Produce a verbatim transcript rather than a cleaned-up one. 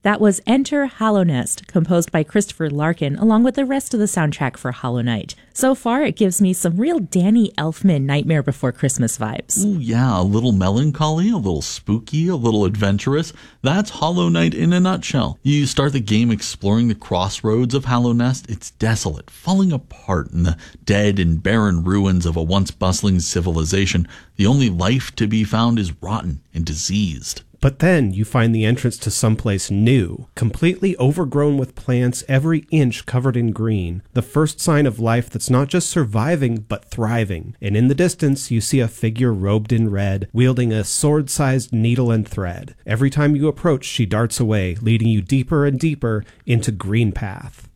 That was Enter Hallownest, composed by Christopher Larkin, along with the rest of the soundtrack for Hollow Knight. So far, it gives me some real Danny Elfman Nightmare Before Christmas vibes. Ooh, yeah, a little melancholy, a little spooky, a little adventurous. That's Hollow Knight in a nutshell. You start the game exploring the crossroads of Hallownest. It's desolate, falling apart in the dead and barren ruins of a once bustling civilization. The only life to be found is rotten and diseased. But then you find the entrance to someplace new, completely overgrown with plants, every inch covered in green. The first sign of life that's not just surviving, but thriving. And in the distance, you see a figure robed in red, wielding a sword-sized needle and thread. Every time you approach, she darts away, leading you deeper and deeper into Green Path.